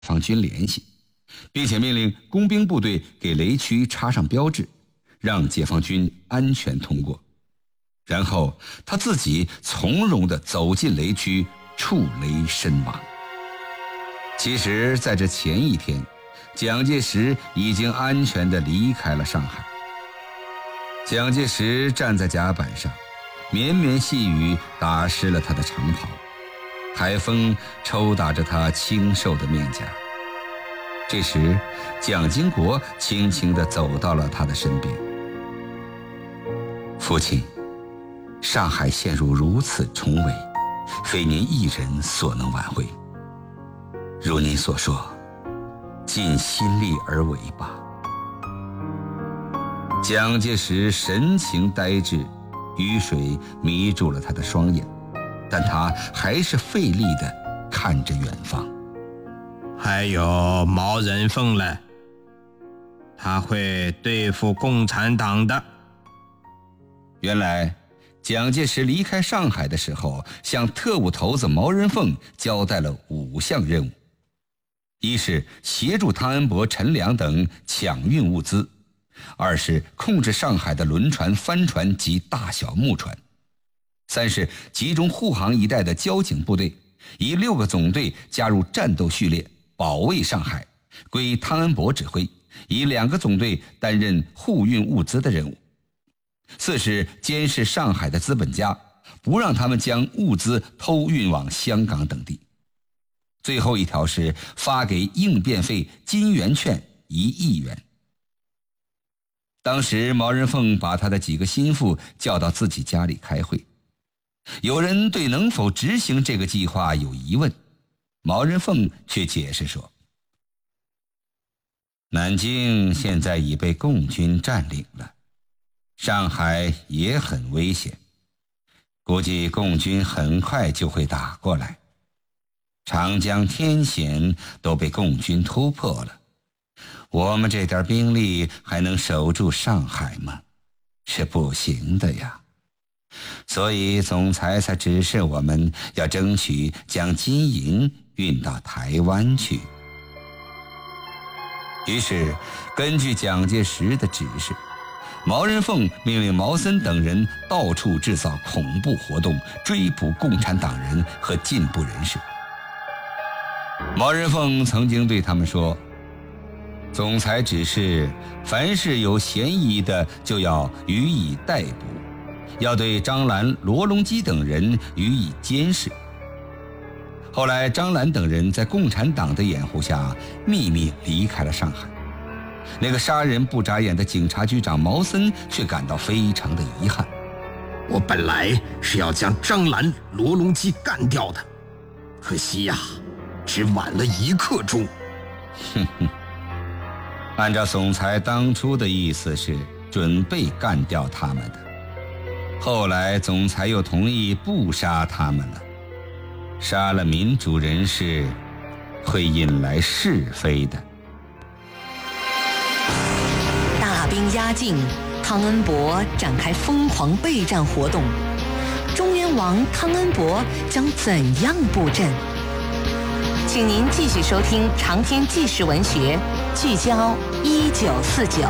方军联系，并且命令工兵部队给雷区插上标志，让解放军安全通过。然后他自己从容地走进雷区，触雷身亡。其实在这前一天，蒋介石已经安全地离开了上海。蒋介石站在甲板上，绵绵细雨打湿了他的长袍，海风抽打着他清瘦的面颊。这时蒋经国轻轻地走到了他的身边。父亲，上海陷入如此重围，非您一人所能挽回。如您所说，尽心力而为吧。蒋介石神情呆滞，雨水迷住了他的双眼，但他还是费力地看着远方。 还有毛人凤呢，他会对付共产党的。 原来蒋介石离开上海的时候，向特务头子毛人凤交代了5项任务：一是协助汤恩伯、陈良等抢运物资；二是控制上海的轮船、帆船及大小木船；三是集中沪杭一带的交警部队，以6个总队加入战斗序列，保卫上海，归汤恩伯指挥，以2个总队担任互运物资的任务；四是监视上海的资本家，不让他们将物资偷运往香港等地；最后一条是发给应变费金圆券1亿元。当时毛人凤把他的几个心腹叫到自己家里开会，有人对能否执行这个计划有疑问，毛人凤却解释说，南京现在已被共军占领了，上海也很危险，估计共军很快就会打过来，长江天险都被共军突破了，我们这点兵力还能守住上海吗？是不行的呀。所以总裁才指示我们要争取将金银运到台湾去。于是根据蒋介石的指示，毛人凤命令毛森等人到处制造恐怖活动，追捕共产党人和进步人士。毛人凤曾经对他们说，总裁指示凡是有嫌疑的就要予以逮捕，要对张澜、罗隆基等人予以监视。后来张澜等人在共产党的掩护下秘密离开了上海，那个杀人不眨眼的警察局长毛森却感到非常的遗憾， 我本来是要将张澜、罗隆基干掉的，可惜呀，只晚了1刻钟。 哼哼，按照总裁当初的意思是准备干掉他们的，后来总裁又同意不杀他们了。杀了民主人士会引来是非的。 大兵压境，汤恩伯展开疯狂备战活动，中原王汤恩伯将怎样布阵？请您继续收听长篇纪实文学，聚焦1949。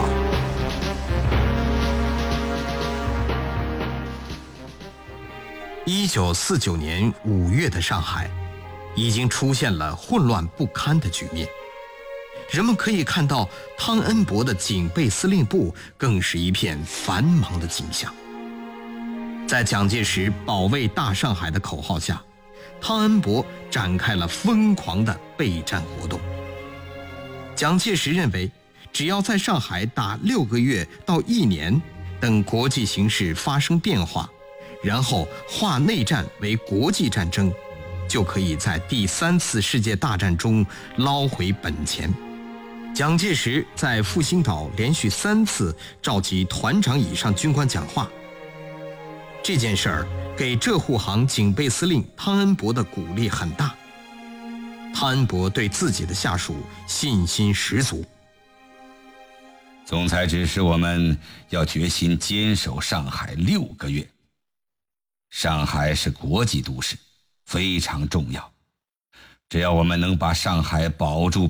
1949年5月的上海，已经出现了混乱不堪的局面。人们可以看到，汤恩伯的警备司令部更是一片繁忙的景象。在蒋介石保卫大上海的口号下，汤恩伯展开了疯狂的备战活动。蒋介石认为，只要在上海打6个月到1年，等国际形势发生变化，然后化内战为国际战争，就可以在第3次世界大战中捞回本钱。蒋介石在复兴岛连续3次召集团长以上军官讲话，这件事儿给浙沪杭警备司令汤恩伯的鼓励很大。汤恩伯对自己的下属信心十足。 总裁指示我们要决心坚守上海6个月。上海是国际都市，非常重要。 只要我们能把上海保住